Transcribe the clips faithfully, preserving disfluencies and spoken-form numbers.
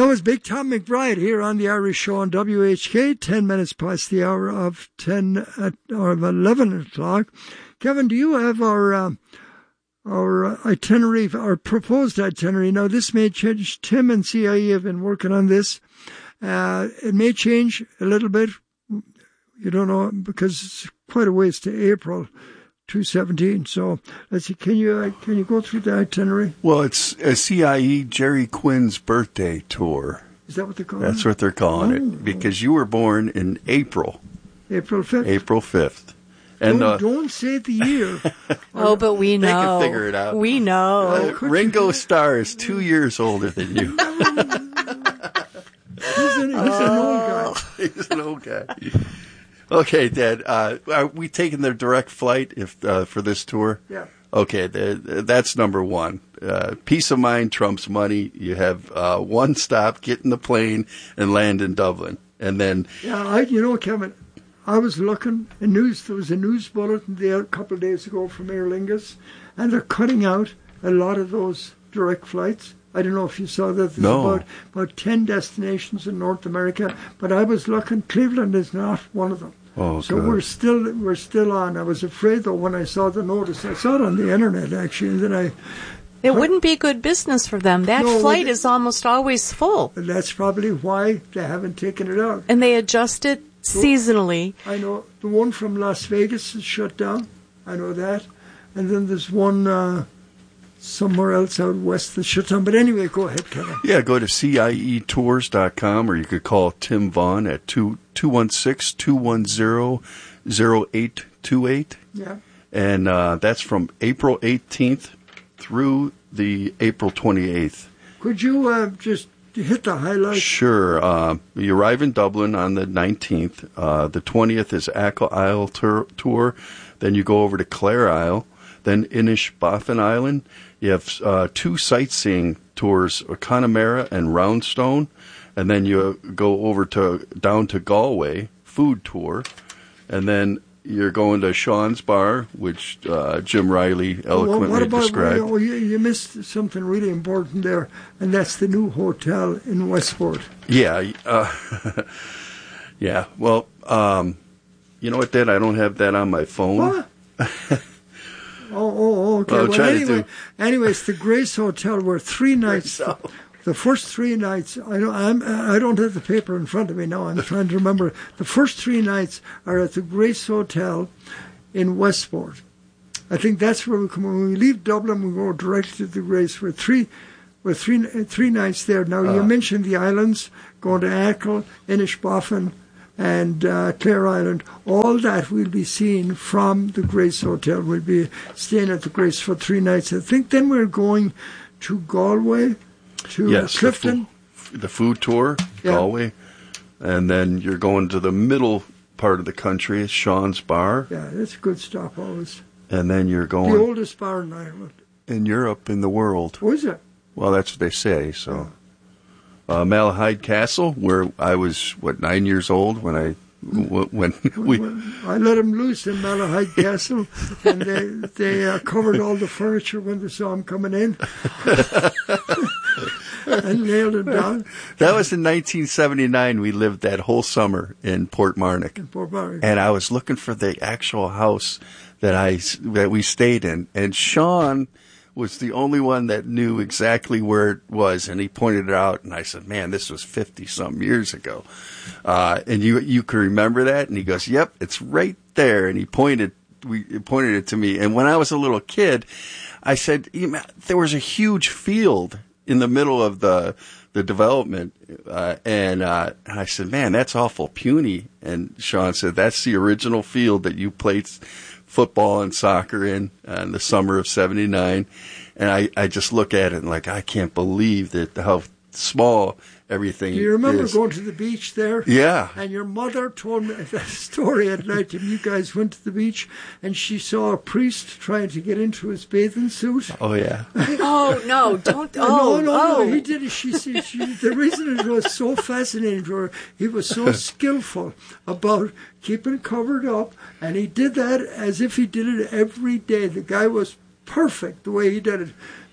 was Big Tom McBride here on the Irish Show on W H K, ten minutes past the hour of ten at, or of eleven o'clock. Kevin, do you have our uh, our itinerary, our proposed itinerary? Now, this may change. Tim and C I E have been working on this. Uh, it may change a little bit. You don't know, because it's quite a ways to April two seventeen. So let's see. Can you uh, can you go through the itinerary? Well, it's a C I E Jerry Quinn's birthday tour. Is that what they're calling That's it? what they're calling oh. it, because you were born in April. April fifth. April fifth. And don't, uh, don't say the year. Oh, but we know. They can figure it out. We know. Uh, Ringo Starr is two years older than you. he's, an, he's an old guy. He's an old guy. Okay, Dad. Uh, are we taking the direct flight if uh, for this tour? Yeah. Okay, the, that's number one. Uh, peace of mind trumps money. You have uh, one stop, get in the plane, and land in Dublin. And then... Yeah, I, you know, Kevin, I was looking, a news, there was a news bulletin there a couple of days ago from Aer Lingus, and they're cutting out a lot of those direct flights. I don't know if you saw that. There's no. about, about ten destinations in North America, but I was looking, Cleveland is not one of them. Oh, so good. we're still we're still on. I was afraid, though, when I saw the notice. I saw it on the internet, actually, and then I... It wouldn't be good business for them. That No, flight it- is almost always full. And that's probably why they haven't taken it out. And they adjust it seasonally. I know the one from Las Vegas is shut down. I know that. And then there's one uh, somewhere else out west that's shut down. But anyway, go ahead, Kevin. Yeah, go to C I E tours dot com, or you could call Tim Vaughn at two one six, two one zero, zero eight two eight. Yeah. And uh, that's from April eighteenth through the April twenty-eighth. Could you uh, just hit the highlights? Sure. Uh, you arrive in Dublin on the nineteenth. Uh, the twentieth is Achill Isle tur- tour. Then you go over to Clare Isle. Then Inishbofin Island. You have uh, two sightseeing tours, Connemara and Roundstone. And then you go over to down to Galway, food tour. And then you're going to Sean's Bar, which uh, Jim Riley eloquently well, what about, described. Oh, you, you missed something really important there, and that's the new hotel in Westport. Yeah. Uh, yeah. Well, um, you know what, Dad? I don't have that on my phone. What? oh, oh, okay. Well, Well, try to anyway, do- anyway, it's the Grace Hotel where three nights... The first three nights, I don't, I'm, I don't have the paper in front of me now. I'm trying to remember. The first three nights are at the Grace Hotel in Westport. I think that's where we come. When we leave Dublin, we go direct to the Grace. We're three, we're three, three nights there. Now Uh. you mentioned the islands, going to Achill, Inishbofin, and uh, Clare Island. All that we'll be seeing from the Grace Hotel. We'll be staying at the Grace for three nights. I think then we're going to Galway. To Yes, Clifton. The, fu- the food tour, Yeah. Galway. And then you're going to the middle part of the country, Sean's Bar. Yeah, that's a good stop always. And then you're The going oldest bar in Ireland. in Europe, in the world. What is it? Well, that's what they say. So, uh, Malahide Castle, where I was, what, nine years old when I, w- when we... I let them loose in Malahide Castle, and they they uh, covered all the furniture when they saw him coming in, and nailed it down That was in nineteen seventy-nine. We lived that whole summer in Portmarnock. in Port Barry. And I was looking for the actual house that I that we stayed in, and Sean was the only one that knew exactly where it was, and he pointed it out, and I said, "Man, this was fifty some years ago," uh, and you you can remember that? And he goes, "Yep, it's right there," and he pointed we he pointed it to me. And when I was a little kid, I said, "You know, there was a huge field in the middle of the the development," uh, and uh, I said, "Man, that's awful puny." And Sean said, "That's the original field that you played football and soccer in uh, in the summer of seventy-nine." And I, I just look at it and like, I can't believe that how small everything is. Do you remember going to the beach there? Yeah. And your mother told me that story at night, and you guys went to the beach, and she saw a priest trying to get into his bathing suit. Oh, yeah. Oh, no, don't. Oh, no, no, oh. no. He did it. She, she, she, the reason it was so fascinating to her, he was so skillful about keeping it covered up, and he did that as if he did it every day. The guy was perfect the way he did it.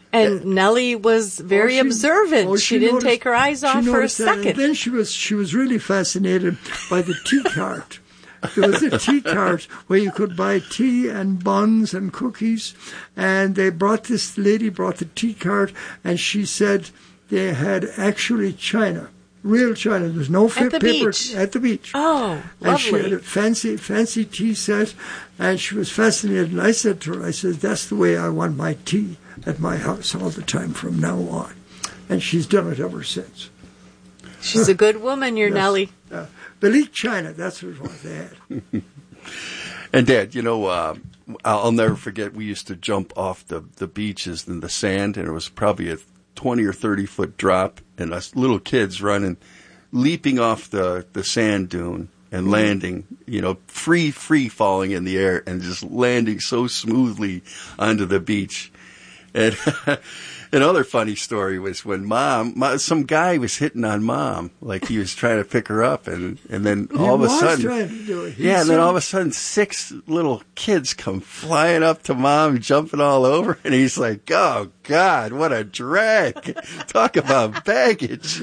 And Nellie was very Oh, she- observant. oh, she, didn't noticed- take her eyes she off for a noticed that, and second. then she was she was really fascinated by the tea cart. There was a tea cart where you could buy tea and buns and cookies, and they brought this lady brought the tea cart, and she said they had actually china, real china. There's no At the paper beach. at the beach. Oh, And she had lovely. a fancy, fancy tea set, and she was fascinated. And I said to her, I said, that's the way I want my tea at my house all the time from now on. And she's done it ever since. She's a good woman, your Yes. Nellie. Uh, Belit China, that's what it was they had. And Dad, you know, uh, I'll I'll never forget. We used to jump off the the beaches in the sand, and it was probably a twenty or thirty foot drop, and us little kids running, leaping off the the sand dune and landing, you know, free free falling in the air and just landing so smoothly onto the beach. And another funny story was when mom, my, some guy was hitting on mom, like he was trying to pick her up, and, and then all of a was sudden, trying to do it. He yeah, and then said- all of a sudden, six little kids come flying up to mom, jumping all over, and he's like, "Oh God, what a drag! Talk about baggage."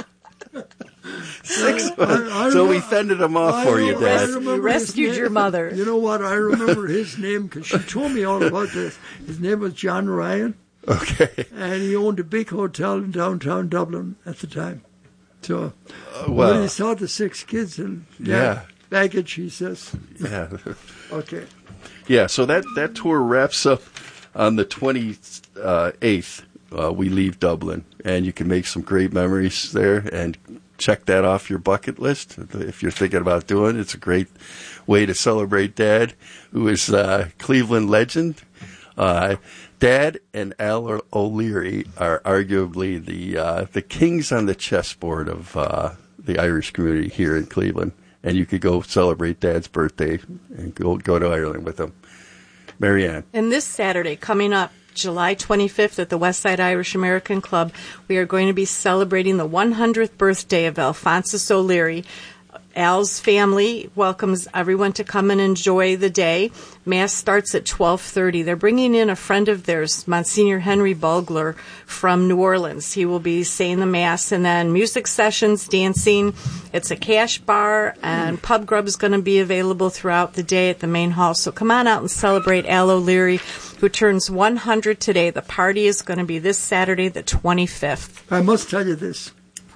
Six. I- I so we remember- fended him off I for you, remember- Dad. I remember You rescued his your name. mother. You know what? I remember his name because she told me all about this. His name was John Ryan, Okay. and he owned a big hotel in downtown Dublin at the time. So Uh, when well, he saw the six kids and Yeah. baggage, he says, yeah. okay. Yeah, so that, that tour wraps up on the twenty-eighth. Uh, we leave Dublin, and you can make some great memories there and check that off your bucket list if you're thinking about doing it. It's a great way to celebrate Dad, who is a Cleveland legend. Uh, Dad and Al O'Leary are arguably the uh, the kings on the chessboard of uh, the Irish community here in Cleveland. And you could go celebrate Dad's birthday and go go to Ireland with him. Marianne. And this Saturday, coming up, July twenty-fifth at the Westside Irish American Club, we are going to be celebrating the one hundredth birthday of Alphonsus O'Leary. Al's family welcomes everyone to come and enjoy the day. Mass starts at twelve thirty. They're bringing in a friend of theirs, Monsignor Henry Bulgler from New Orleans. He will be saying the Mass, and then music sessions, dancing. It's a cash bar, and pub grub is going to be available throughout the day at the main hall. So come on out and celebrate Al O'Leary, who turns one hundred today. The party is going to be this Saturday, the twenty-fifth. I must tell you this.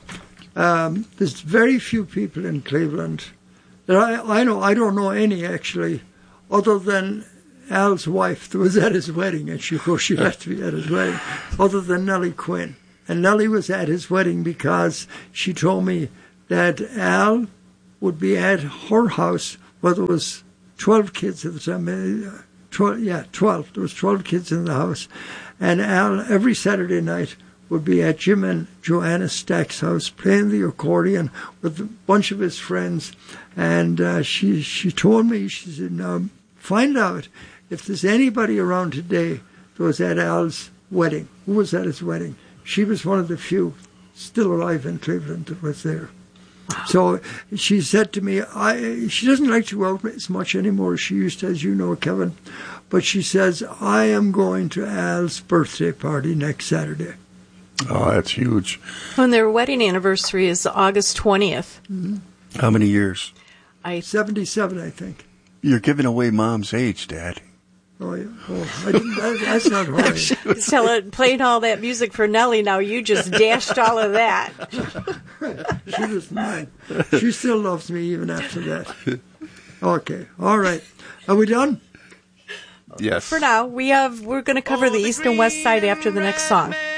Um, there's very few people in Cleveland that I, I know, I don't know any actually, other than Al's wife that was at his wedding, and she, of course she had to be at his wedding, other than Nellie Quinn. And Nellie was at his wedding because she told me that Al would be at her house where there was twelve kids at the time. uh, twelve, yeah, twelve. There was twelve kids in the house. And Al, every Saturday night, would be at Jim and Joanna Stack's house playing the accordion with a bunch of his friends. And uh, she she told me, she said, now find out if there's anybody around today that was at Al's wedding. Who was at his wedding? She was one of the few still alive in Cleveland that was there. So she said to me, I, she doesn't like to go out as much anymore as she used to, as you know, Kevin. But she says, I am going to Al's birthday party next Saturday. Oh, that's huge. And their wedding anniversary is August twentieth. How many years? I seventy-seven, I think. You're giving away Mom's age, Dad. Oh, yeah. Oh, I didn't, that, that's not right. tell it, playing all that music for Nellie. Now you just dashed all of that. She was mine. She still loves me even after that. Okay. All right. Are we done? Yes. For now, we have we're going to cover the east and west side after the next song.